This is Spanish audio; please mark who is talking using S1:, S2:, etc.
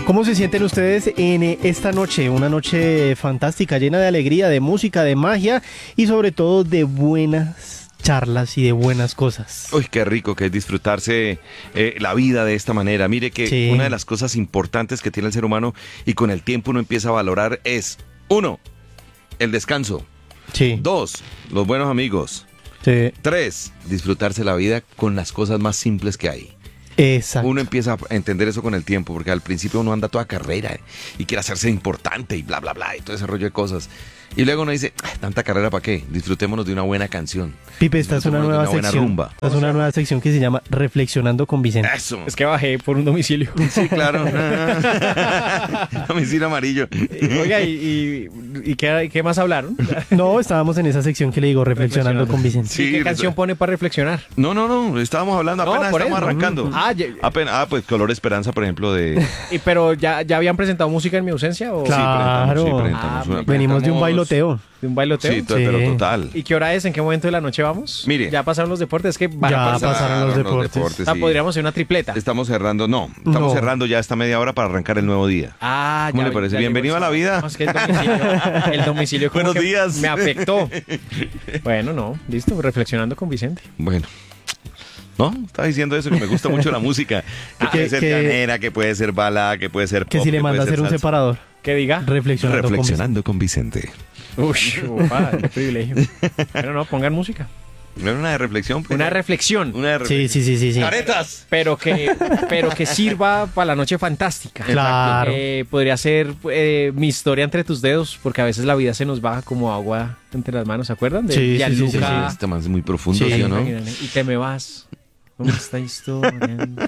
S1: ¿Cómo se sienten ustedes en esta noche? Una noche fantástica, llena de alegría, de música, de magia y sobre todo de buenas charlas y de buenas cosas.
S2: Uy, qué rico que es disfrutarse la vida de esta manera. Mire que
S1: Sí.
S2: una de las cosas importantes que tiene el ser humano y con el tiempo uno empieza a valorar es, 1, el descanso.
S1: Sí.
S2: 2, los buenos amigos.
S1: Sí.
S2: 3, disfrutarse la vida con las cosas más simples que hay.
S1: Exacto.
S2: Uno empieza a entender eso con el tiempo, porque al principio uno anda toda carrera y quiere hacerse importante y bla, bla, bla, y todo ese rollo de cosas. Y luego uno dice, tanta carrera para qué, disfrutémonos de una buena canción.
S1: Pipe, esta es una
S2: Disfrutémonos de
S1: nueva
S2: buena
S1: sección.
S2: rumba.
S1: Esta es una nueva sección que se llama Reflexionando con Vicente.
S2: Eso.
S3: Es que bajé por un domicilio.
S2: Sí, claro. Domicilio amarillo.
S3: Oiga, ¿y qué más hablaron?
S1: No, estábamos en esa sección que le digo Reflexionando con Vicente.
S2: Sí,
S3: ¿Qué canción pone para reflexionar?
S2: No, estábamos hablando,
S3: No,
S2: apenas
S3: por
S2: estamos
S3: eso.
S2: arrancando. Pues Color Esperanza, por ejemplo, de...
S3: Pero ya habían presentado música en mi ausencia o
S1: Claro.
S2: presentamos una.
S1: Venimos de un bailoteo.
S3: de un bailoteo.
S2: Sí, pero
S1: Sí.
S2: total.
S3: ¿Y qué hora es? ¿En qué momento de la noche vamos?
S2: Mire.
S3: Ya pasaron los deportes, es que van
S1: Ya
S3: a pasar.
S1: pasaron los deportes.
S3: O sea,
S2: sí.
S3: podríamos hacer una tripleta.
S2: Estamos cerrando
S1: No.
S2: cerrando ya esta media hora para arrancar el nuevo día.
S3: Ah,
S2: ¿Cómo le parece?
S3: ya
S2: Bienvenido
S3: llegó
S2: a la vida.
S3: No, es que el domicilio como
S2: Buenos
S3: que
S2: días.
S3: me afectó. Bueno, no, listo, reflexionando con Vicente.
S2: Bueno. No, estaba diciendo eso, que me gusta mucho la música. Que puede ser canera, que puede ser balada, que puede ser pop.
S1: Que si le manda a hacer un
S2: salsa.
S1: separador.
S3: ¿Qué diga?
S1: Reflexionando con
S2: Vicente.
S3: Uy, ufa, qué privilegio. Pero no, pongan música.
S2: No era una de reflexión. pues.
S3: Una reflexión.
S2: Una de
S1: Vicente. Sí.
S2: ¡Caretas!
S3: Pero que sirva para la noche fantástica.
S1: Claro.
S3: Podría ser mi historia entre tus dedos, porque a veces la vida se nos baja como agua entre las manos, ¿se acuerdan? De
S1: Sí,
S3: Gianluca.
S1: sí.
S2: Este man es muy profundo,
S1: Sí,
S2: ¿sí o no?
S3: Y te me vas. ¿Cómo está historia?